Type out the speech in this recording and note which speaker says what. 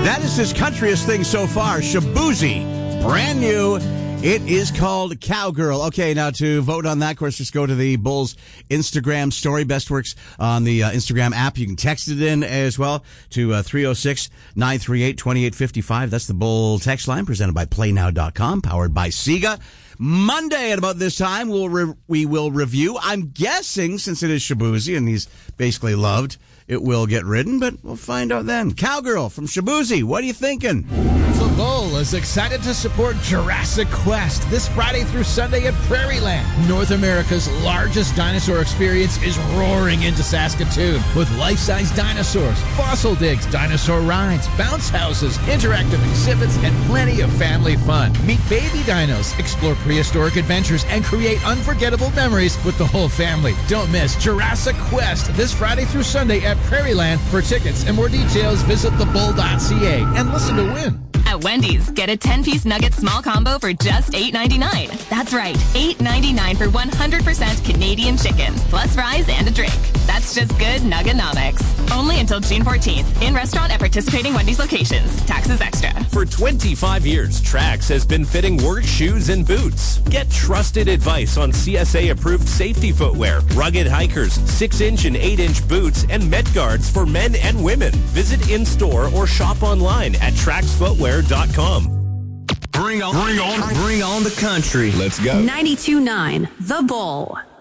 Speaker 1: That is his countryest thing so far. Shaboozey, brand new. It is called Cowgirl. Okay, now to vote on that, of course, just go to the Bulls Instagram story. Best works on the Instagram app. You can text it in as well to 306-938-2855. That's the Bull text line presented by PlayNow.com, powered by Sega. Monday at about this time, we will review. I'm guessing, since it is Shaboozey and he's basically loved, it will get ridden, but we'll find out then. Cowgirl from Shaboozey, what are you thinking?
Speaker 2: The Bull is excited to support Jurassic Quest this Friday through Sunday at Prairieland. North America's largest dinosaur experience is roaring into Saskatoon with life-size dinosaurs, fossil digs, dinosaur rides, bounce houses, interactive exhibits, and plenty of family fun. Meet baby dinos, explore prehistoric adventures, and create unforgettable memories with the whole family. Don't miss Jurassic Quest this Friday through Sunday at Prairieland. For tickets and more details, visit thebull.ca and listen to win.
Speaker 3: At Wendy's, get a 10-piece nugget small combo for just $8.99. That's right, $8.99 for 100% Canadian chicken, plus fries and a drink. That's just good Nuggenomics. Only until June 14th. In restaurant at participating Wendy's locations. Taxes extra.
Speaker 4: For 25 years, Trax has been fitting work shoes and boots. Get trusted advice on CSA-approved safety footwear, rugged hikers, 6-inch and 8-inch boots, and Met Guards for men and women. Visit in-store or shop online at TraxFootwear.com.
Speaker 5: Bring on the country.
Speaker 6: Let's go. 92.9 The Bull.